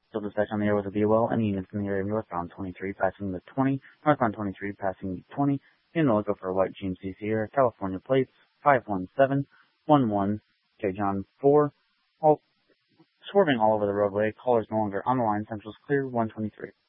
Still dispatch on the air with a BOL. Any units in the area northbound 23 passing the 20, northbound 23 passing the 20. In the lookout for a white GMC Sierra, California plates 51711, J. John 4. All swerving all over the roadway. Callers no longer on the line. Central's clear. 123.